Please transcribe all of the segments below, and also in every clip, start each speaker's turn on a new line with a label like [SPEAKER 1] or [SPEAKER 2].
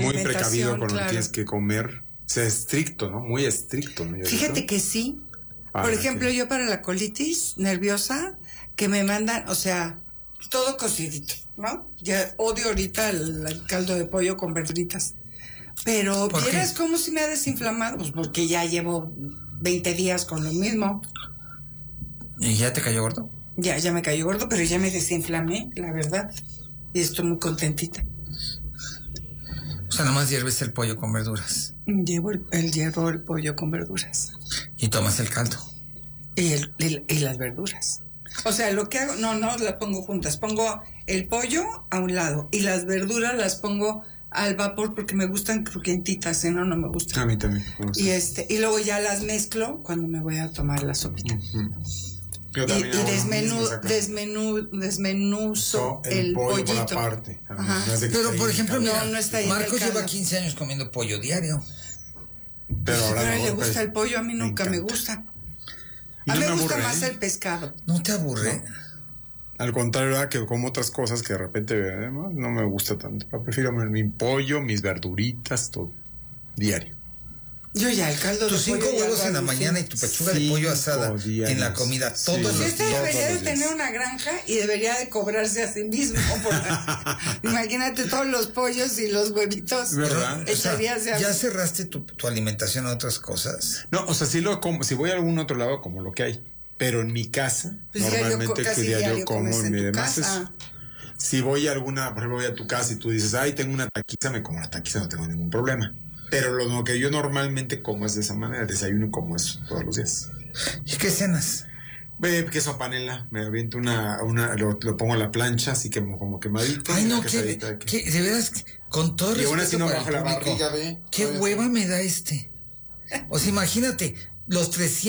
[SPEAKER 1] muy precavido con lo que
[SPEAKER 2] claro.
[SPEAKER 1] tienes que comer. O sea, estricto, ¿no? Muy estricto, ¿no?
[SPEAKER 2] Fíjate que sí. Por ejemplo, yo para la colitis nerviosa, que me mandan, o sea, todo cocidito, ¿no? Ya odio ahorita el caldo de pollo con verduritas. Pero ¿vieras cómo si me ha desinflamado? Pues porque ya llevo 20 días con lo mismo.
[SPEAKER 3] ¿Y ya te cayó gordo?
[SPEAKER 2] Ya me cayó gordo, pero ya me desinflamé, la verdad. Y estoy muy contentita.
[SPEAKER 3] O sea, nomás hierves el pollo con verduras.
[SPEAKER 2] Llevo el pollo con verduras.
[SPEAKER 3] Y tomas el caldo.
[SPEAKER 2] Y las verduras. O sea, lo que hago, no las pongo juntas. Pongo el pollo a un lado y las verduras las pongo al vapor porque me gustan crujientitas, si no me gustan.
[SPEAKER 1] A mí también.
[SPEAKER 2] Y luego ya las mezclo cuando me voy a tomar la sopita. Y desmenuzo el
[SPEAKER 1] pollo
[SPEAKER 2] pollito.
[SPEAKER 1] por aparte.
[SPEAKER 3] Pero, por ejemplo, mira,
[SPEAKER 2] no está ahí
[SPEAKER 3] Marcos
[SPEAKER 2] en el
[SPEAKER 3] lleva
[SPEAKER 2] caldo.
[SPEAKER 3] 15 años comiendo pollo diario.
[SPEAKER 1] Pero ahora
[SPEAKER 2] a él
[SPEAKER 1] no,
[SPEAKER 2] le gusta
[SPEAKER 1] pues,
[SPEAKER 2] el pollo, a mí nunca me gusta.
[SPEAKER 1] Y
[SPEAKER 2] A mí
[SPEAKER 1] no
[SPEAKER 2] me
[SPEAKER 1] me
[SPEAKER 2] gusta
[SPEAKER 1] aburre,
[SPEAKER 2] más
[SPEAKER 1] ¿eh?
[SPEAKER 2] el pescado.
[SPEAKER 3] ¿No te aburre?
[SPEAKER 1] Al contrario, ¿verdad? Que como otras cosas que de repente no me gusta tanto. Prefiero mi pollo, mis verduritas, todo. Diario.
[SPEAKER 2] Yo ya, el caldo
[SPEAKER 3] Tus
[SPEAKER 2] de pollo
[SPEAKER 3] 5
[SPEAKER 2] ya
[SPEAKER 3] huevos
[SPEAKER 2] lo
[SPEAKER 3] en la
[SPEAKER 2] hago,
[SPEAKER 3] mañana
[SPEAKER 2] sí.
[SPEAKER 3] y tu pechuga de pollo asada
[SPEAKER 1] diarios.
[SPEAKER 3] en la comida todos los
[SPEAKER 2] Pues este
[SPEAKER 3] días.
[SPEAKER 2] debería de tener una granja y debería de cobrarse a sí mismo. Imagínate todos los pollos y los huevitos.
[SPEAKER 1] ¿Verdad?
[SPEAKER 3] O sea,
[SPEAKER 2] Echarías
[SPEAKER 3] ¿ya cerraste tu alimentación a otras cosas?
[SPEAKER 1] No, o sea, sí lo como. Si voy a algún otro lado, como lo que hay. Pero en mi casa,
[SPEAKER 2] Pues
[SPEAKER 1] normalmente
[SPEAKER 2] casi
[SPEAKER 1] que diario
[SPEAKER 2] diario
[SPEAKER 1] como
[SPEAKER 2] comes
[SPEAKER 1] en
[SPEAKER 2] en
[SPEAKER 1] mi
[SPEAKER 2] tu
[SPEAKER 1] demás
[SPEAKER 2] casa.
[SPEAKER 1] si voy a alguna, por ejemplo, voy a tu casa y tú dices, ay, tengo una taquiza, me como una taquiza, no tengo ningún problema. Pero lo que yo normalmente como es de esa manera, desayuno como eso todos los días.
[SPEAKER 3] ¿Y qué cenas?
[SPEAKER 1] Queso panela, me aviento lo pongo a la plancha, así que como quemadito.
[SPEAKER 3] Ay, no,
[SPEAKER 1] quesadita
[SPEAKER 3] de veras, con todo
[SPEAKER 1] y aún así
[SPEAKER 3] respeto
[SPEAKER 1] no
[SPEAKER 3] para
[SPEAKER 1] bajo
[SPEAKER 3] el
[SPEAKER 1] la
[SPEAKER 3] público,
[SPEAKER 1] barriga,
[SPEAKER 3] qué hueva me da este. O sea, imagínate, los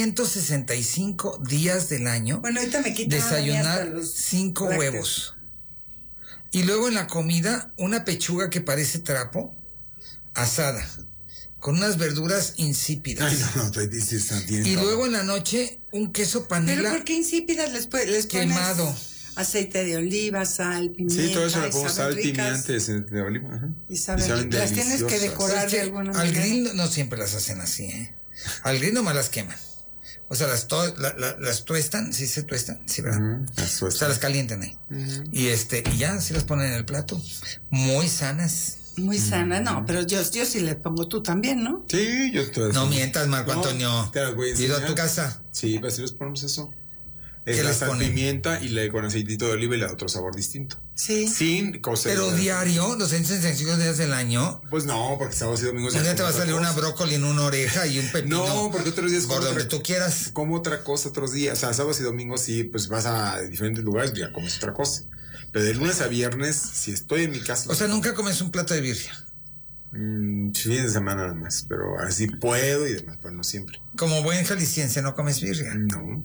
[SPEAKER 3] 365 días del año,
[SPEAKER 2] Bueno, ahorita me quitan
[SPEAKER 3] desayunar 5 huevos. Y luego en la comida, una pechuga que parece trapo, asada, con unas verduras insípidas.
[SPEAKER 1] Ay, no,
[SPEAKER 3] y luego en la noche, un queso panela.
[SPEAKER 2] ¿Pero por qué insípidas les pones
[SPEAKER 3] quemado?
[SPEAKER 2] Aceite de oliva, sal, pimienta.
[SPEAKER 1] Sí, todo eso le pongo sal,
[SPEAKER 2] ricas.
[SPEAKER 1] pimienta de oliva. Ajá.
[SPEAKER 2] Y saben las tienes que decorar de alguna manera.
[SPEAKER 3] Al grill no siempre las hacen así, ¿eh? Al grill nomás las queman. O sea, las tuestan, ¿sí se tuestan? Sí, ¿verdad? O sea, las calientan ahí. Y ya, sí las ponen en el plato. Muy sanas.
[SPEAKER 2] Muy sana, no, pero yo sí le pongo, tú también, ¿no?
[SPEAKER 1] Sí, yo te
[SPEAKER 3] No mientas, Marco Antonio.
[SPEAKER 1] Te las voy a
[SPEAKER 3] ¿Ido a
[SPEAKER 1] enseñar.
[SPEAKER 3] tu casa?
[SPEAKER 1] Sí, pues sí les ponemos eso. Es
[SPEAKER 3] ¿Qué
[SPEAKER 1] la
[SPEAKER 3] les
[SPEAKER 1] sal,
[SPEAKER 3] ponen?
[SPEAKER 1] pimienta y con aceitito de oliva y le da otro sabor distinto.
[SPEAKER 2] Sí.
[SPEAKER 1] Sin cocer.
[SPEAKER 3] Pero diario, los 365 días del año.
[SPEAKER 1] Pues no, porque sábados y domingos.
[SPEAKER 3] Un día te va a
[SPEAKER 1] como
[SPEAKER 3] salir
[SPEAKER 1] otra
[SPEAKER 3] una
[SPEAKER 1] cosa.
[SPEAKER 3] brócoli en una oreja y un pepino.
[SPEAKER 1] No, porque otros días
[SPEAKER 3] por donde tú quieras.
[SPEAKER 1] Como otra cosa otros días. O sea, sábados y domingos sí, pues vas a diferentes lugares y ya comes otra cosa. Pero de lunes a viernes, si estoy en mi casa.
[SPEAKER 3] O sea, nunca comes un plato de birria.
[SPEAKER 1] Fines de semana nada más, pero así puedo y demás, pero no siempre.
[SPEAKER 3] Como buen jalisciense, ¿no comes birria?
[SPEAKER 1] No.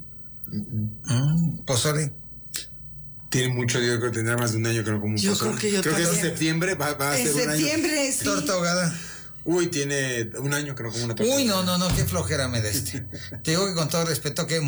[SPEAKER 3] Pozole.
[SPEAKER 1] Tiene mucho, yo creo que tendrá más de un año que no como un
[SPEAKER 2] Yo
[SPEAKER 1] pozole.
[SPEAKER 2] creo que yo
[SPEAKER 1] Creo que es en
[SPEAKER 2] también.
[SPEAKER 1] septiembre, va a
[SPEAKER 2] En
[SPEAKER 1] ser un año.
[SPEAKER 2] septiembre, sí.
[SPEAKER 3] Torta ahogada.
[SPEAKER 1] Uy, tiene un año que no como una torta.
[SPEAKER 3] Uy, no, qué flojera me da este. Te digo que con todo respeto que...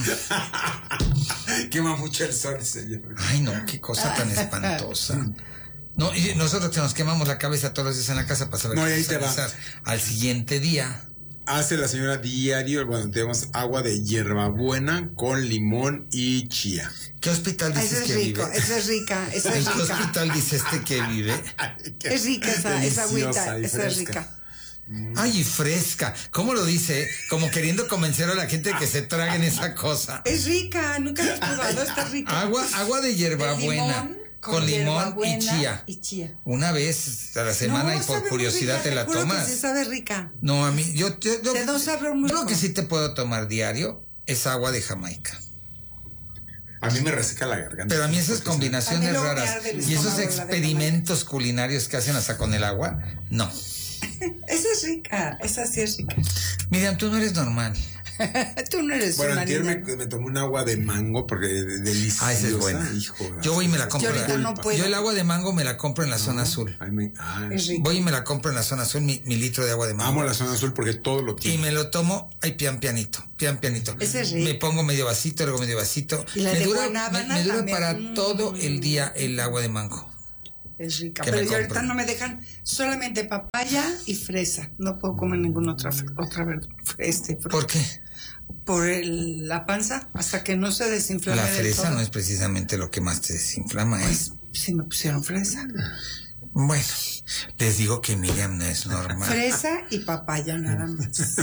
[SPEAKER 1] Quema mucho el sol, señor.
[SPEAKER 3] Ay, no, qué cosa tan espantosa. No, y nosotros que nos quemamos la cabeza todos los días en la casa para saber
[SPEAKER 1] No, y
[SPEAKER 3] qué
[SPEAKER 1] ahí te va.
[SPEAKER 3] hacer. Al siguiente día.
[SPEAKER 1] Hace la señora diario, bueno, tenemos agua de hierbabuena con limón y chía.
[SPEAKER 3] ¿Qué hospital dices
[SPEAKER 2] Esa es
[SPEAKER 3] que
[SPEAKER 2] rico,
[SPEAKER 3] vive?
[SPEAKER 2] esa es rica, esa
[SPEAKER 3] ¿En
[SPEAKER 2] es
[SPEAKER 3] qué
[SPEAKER 2] rica.
[SPEAKER 3] hospital dice que vive?
[SPEAKER 2] Es rica esa agüita,
[SPEAKER 1] y
[SPEAKER 2] esa es
[SPEAKER 1] fresca.
[SPEAKER 2] rica.
[SPEAKER 3] Ay, y fresca. ¿Cómo lo dice? Como queriendo convencer a la gente de que se traguen esa cosa.
[SPEAKER 2] Es rica, nunca la has probado, está rica.
[SPEAKER 3] Agua de hierbabuena. Con limón y chía. Una vez a la semana y por curiosidad te la tomas.
[SPEAKER 2] Sí sabe rica.
[SPEAKER 3] No, a mí, yo
[SPEAKER 2] Te da un sabor muy
[SPEAKER 3] lo que
[SPEAKER 2] rico.
[SPEAKER 3] sí te puedo tomar diario es agua de Jamaica.
[SPEAKER 1] A mí me reseca la garganta.
[SPEAKER 3] Pero a mí esas
[SPEAKER 1] Porque
[SPEAKER 3] combinaciones
[SPEAKER 2] A mí luego me
[SPEAKER 3] raras
[SPEAKER 2] arde el
[SPEAKER 3] y esos
[SPEAKER 2] estómago, la de
[SPEAKER 3] experimentos culinarios que hacen hasta con el agua, no.
[SPEAKER 2] Esa es rica, esa sí es rica.
[SPEAKER 3] Miriam, tú no eres normal.
[SPEAKER 2] Tú no eres
[SPEAKER 1] Bueno,
[SPEAKER 2] una
[SPEAKER 1] antier
[SPEAKER 2] niña.
[SPEAKER 1] me tomé un agua de mango porque deliciosa.
[SPEAKER 3] Ah, esa es buena.
[SPEAKER 1] Hijo,
[SPEAKER 3] Yo voy y me la compro.
[SPEAKER 2] Yo ahorita no puedo.
[SPEAKER 3] Yo el agua de mango me la compro en la zona azul.
[SPEAKER 2] Es rica.
[SPEAKER 3] Voy y me la compro en la zona azul, mi litro de agua de mango.
[SPEAKER 1] Amo la zona azul porque todo lo
[SPEAKER 3] Y
[SPEAKER 1] tiene.
[SPEAKER 3] me lo tomo, ay, pianito.
[SPEAKER 2] Ese es rico.
[SPEAKER 3] Me pongo medio vasito, luego medio vasito.
[SPEAKER 2] Y la
[SPEAKER 3] me
[SPEAKER 2] de
[SPEAKER 3] dura,
[SPEAKER 2] guanábana
[SPEAKER 3] me dura
[SPEAKER 2] también.
[SPEAKER 3] para todo el día el agua de mango.
[SPEAKER 2] es rica.
[SPEAKER 3] Que
[SPEAKER 2] Pero
[SPEAKER 3] me
[SPEAKER 2] yo ahorita
[SPEAKER 3] compren.
[SPEAKER 2] no me dejan solamente papaya y fresa. No puedo comer ninguna otra verdura. Fruta.
[SPEAKER 3] ¿Por qué?
[SPEAKER 2] Por la panza, hasta que no se desinflame
[SPEAKER 3] La
[SPEAKER 2] del
[SPEAKER 3] fresa
[SPEAKER 2] todo.
[SPEAKER 3] no es precisamente lo que más te desinflama, ¿eh?
[SPEAKER 2] Pues sí me pusieron fresa.
[SPEAKER 3] Bueno, les digo que Miriam no es normal.
[SPEAKER 2] Fresa y papaya nada más.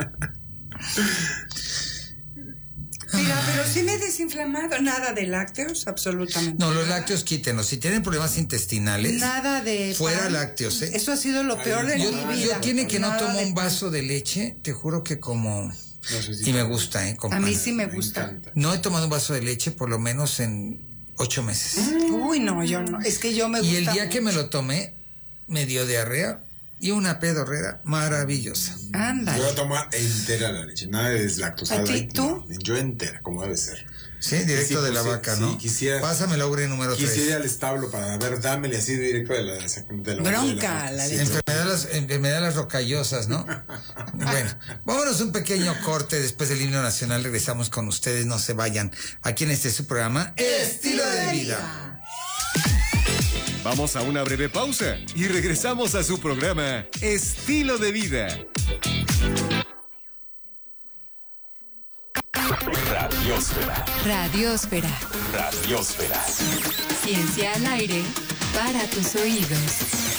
[SPEAKER 2] Mira, pero sí me he desinflamado. Nada de lácteos, absolutamente.
[SPEAKER 3] No, los
[SPEAKER 2] nada.
[SPEAKER 3] lácteos quítenlos. Si tienen problemas intestinales,
[SPEAKER 2] Nada de
[SPEAKER 3] fuera
[SPEAKER 2] pan.
[SPEAKER 3] lácteos, ¿eh?
[SPEAKER 2] Eso ha sido lo peor de mi vida.
[SPEAKER 3] Yo tiene que no
[SPEAKER 2] Nada
[SPEAKER 3] tomo
[SPEAKER 2] de
[SPEAKER 3] un
[SPEAKER 2] pan.
[SPEAKER 3] vaso de leche, te juro que como...
[SPEAKER 1] No sé si
[SPEAKER 3] Y me gusta, ¿eh? Con
[SPEAKER 2] A mí
[SPEAKER 3] pan.
[SPEAKER 2] sí me gusta.
[SPEAKER 1] encanta.
[SPEAKER 3] No he tomado un vaso de leche por lo menos en 8 meses.
[SPEAKER 2] Uy, no, yo no. Es que yo me gusta.
[SPEAKER 3] Y el día que me
[SPEAKER 2] mucho.
[SPEAKER 3] lo tomé, me dio diarrea y una pedorrera maravillosa.
[SPEAKER 1] Yo
[SPEAKER 2] Ándale.
[SPEAKER 1] voy a tomar entera la leche, nada de deslactosada.
[SPEAKER 2] ¿A ti, tú?
[SPEAKER 1] No, yo entera, como debe ser.
[SPEAKER 3] Sí, directo
[SPEAKER 1] Sí,
[SPEAKER 3] de
[SPEAKER 1] pues
[SPEAKER 3] la
[SPEAKER 1] sí,
[SPEAKER 3] vaca,
[SPEAKER 1] sí,
[SPEAKER 3] ¿no?
[SPEAKER 1] quisiera-
[SPEAKER 3] Pásame la ubre número 3.
[SPEAKER 1] Quisiera ir al establo para ver, dámele así directo de la
[SPEAKER 2] Bronca, la leche.
[SPEAKER 3] Enfermedades rocallosas, ¿no? Bueno, vámonos un pequeño corte después del himno nacional. Regresamos con ustedes, no se vayan. Aquí en su programa, Estilo de Vida.
[SPEAKER 4] Vamos a una breve pausa y regresamos a su programa Estilo de Vida.
[SPEAKER 5] Radiosfera.
[SPEAKER 6] Radiosfera.
[SPEAKER 5] Radiosfera.
[SPEAKER 6] Ciencia al aire para tus oídos.